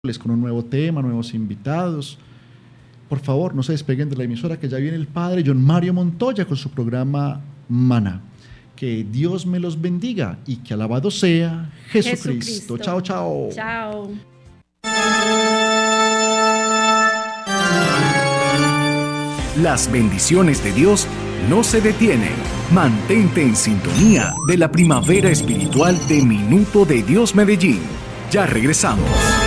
con un nuevo tema, nuevos invitados. Por favor, no se despeguen de la emisora, que ya viene el padre John Mario Montoya con su programa Maná. Que Dios me los bendiga y que alabado sea Jesucristo. Chao, chao. Chao. Las bendiciones de Dios no se detienen. Mantente en sintonía de la primavera espiritual de Minuto de Dios Medellín. Ya regresamos.